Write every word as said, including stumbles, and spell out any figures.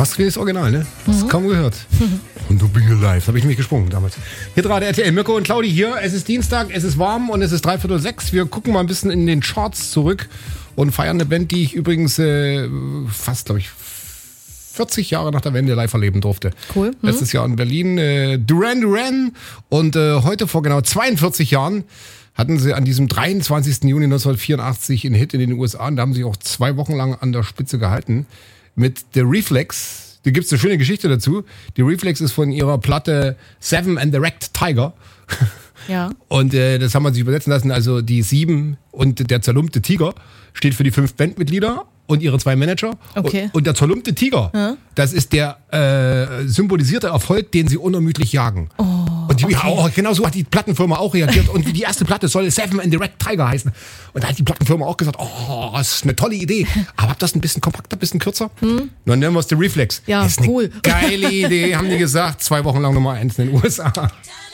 Fast wie das Original, ne? Hast du kaum gehört. Und du bist live. Habe ich mich gesprungen damals. Hier gerade R T L, Mirko und Claudi hier. Es ist Dienstag, es ist warm und es ist dreiviertel sechs. Wir gucken mal ein bisschen in den Charts zurück und feiern eine Band, die ich übrigens äh, fast, glaube ich, vierzig Jahre nach der Wende live erleben durfte. Cool. Mhm. Letztes Jahr in Berlin. Äh, Duran Duran. Und äh, heute vor genau zweiundvierzig Jahren hatten sie an diesem dreiundzwanzigsten Juni neunzehnhundertvierundachtzig einen Hit in den U S A. Und da haben sie auch zwei Wochen lang an der Spitze gehalten. Mit The Reflex. Da gibt's eine schöne Geschichte dazu. Die Reflex ist von ihrer Platte Seven and the Wrecked Tiger. Ja. Und äh, das haben wir sich übersetzen lassen. Also die Sieben und der zerlumpte Tiger steht für die fünf Bandmitglieder und ihre zwei Manager. Okay. Und, und der zerlumpte Tiger, ja. das ist der äh, symbolisierte Erfolg, den sie unermüdlich jagen. Oh, und die, okay. auch, genau so hat die Plattenfirma auch reagiert. Und die erste Platte soll Seven and the Wrecked Tiger heißen. Und da hat die Plattenfirma auch gesagt, oh, das ist eine tolle Idee. Aber habt das ein bisschen kompakter, ein bisschen kürzer? Hm? Dann nennen wir es The Reflex. Ja, das ist cool. Eine geile Idee, haben die gesagt. Zwei Wochen lang Nummer eins in den U S A.